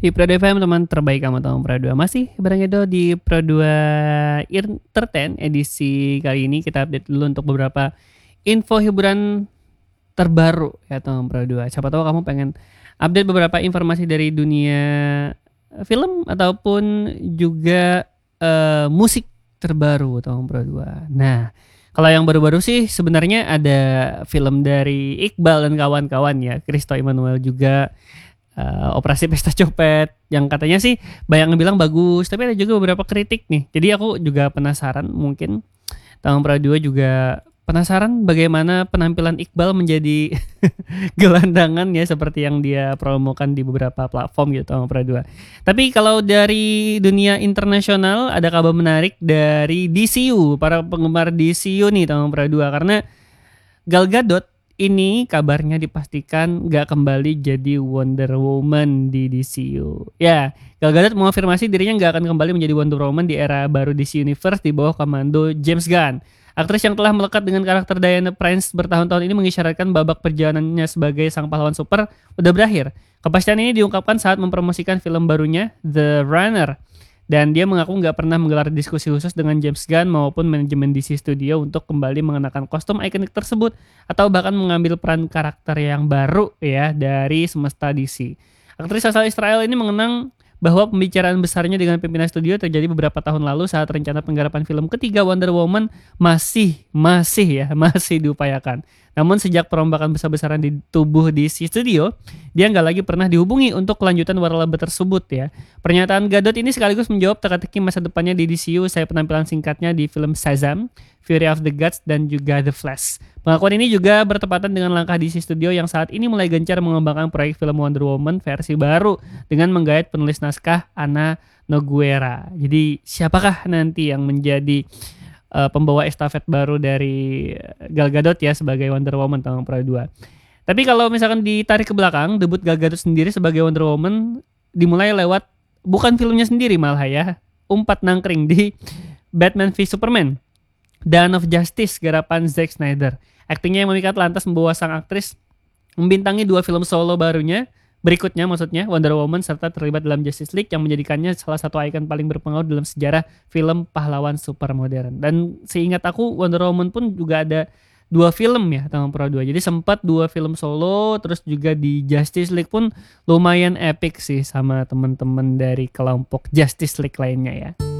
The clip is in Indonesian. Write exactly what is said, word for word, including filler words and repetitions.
Di Pro dua F M, teman terbaik kamu tahu Pro dua. Masih bareng Edo di Pro dua Entertain edisi kali ini. Kita update dulu untuk beberapa info hiburan terbaru ya teman Pro dua. Siapa tahu kamu pengen update beberapa informasi dari dunia film ataupun juga uh, musik terbaru teman Pro dua. Nah, kalau yang baru-baru sih sebenarnya ada film dari Iqbal dan kawan-kawan ya. Christo Emmanuel juga Uh, Operasi Pesta Copet yang katanya sih banyak yang bilang bagus, tapi ada juga beberapa kritik nih. Jadi aku juga penasaran, mungkin Tahun Pro dua juga penasaran bagaimana penampilan Iqbal menjadi gelandangan ya, seperti yang dia promokan di beberapa platform gitu Tahun Pro dua. Tapi kalau dari dunia internasional ada kabar menarik dari D C U, para penggemar D C U nih Tahun Pro dua, karena Gal Gadot ini kabarnya dipastikan gak kembali jadi Wonder Woman di D C U. Ya, Gal Gadot mengonfirmasi dirinya gak akan kembali menjadi Wonder Woman di era baru D C Universe di bawah komando James Gunn. Aktris yang telah melekat dengan karakter Diana Prince bertahun-tahun ini mengisyaratkan babak perjalanannya sebagai sang pahlawan super udah berakhir. Kepastian ini diungkapkan saat mempromosikan film barunya The Runner. Dan dia mengaku nggak pernah menggelar diskusi khusus dengan James Gunn maupun manajemen D C Studio untuk kembali mengenakan kostum ikonik tersebut atau bahkan mengambil peran karakter yang baru ya dari semesta D C. Aktris asal Israel ini mengenang bahwa pembicaraan besarnya dengan pimpinan studio terjadi beberapa tahun lalu saat rencana penggarapan film ketiga Wonder Woman masih masih ya masih diupayakan. Namun sejak perombakan besar-besaran di tubuh D C Studio, dia nggak lagi pernah dihubungi untuk kelanjutan waralaba tersebut ya. Pernyataan Gadot ini sekaligus menjawab teka-teki masa depannya di D C U usai penampilan singkatnya di film Shazam, Fury of the Gods, dan juga The Flash. Pengakuan ini juga bertepatan dengan langkah D C Studio yang saat ini mulai gencar mengembangkan proyek film Wonder Woman versi baru dengan menggait penulis naskah Ana Noguera. Jadi siapakah nanti yang menjadi Uh, pembawa estafet baru dari Gal Gadot ya sebagai Wonder Woman tahun Pro dua. Tapi kalau misalkan ditarik ke belakang, debut Gal Gadot sendiri sebagai Wonder Woman dimulai lewat bukan filmnya sendiri malah ya, umpat nangkring di Batman v Superman, Dawn of Justice garapan Zack Snyder. Aktingnya yang memikat lantas membawa sang aktris membintangi dua film solo barunya berikutnya, maksudnya Wonder Woman, serta terlibat dalam Justice League yang menjadikannya salah satu ikon paling berpengaruh dalam sejarah film pahlawan super modern. Dan seingat aku Wonder Woman pun juga ada dua film ya tahun Pro dua. Jadi sempat dua film solo, terus juga di Justice League pun lumayan epic sih sama teman-teman dari kelompok Justice League lainnya ya.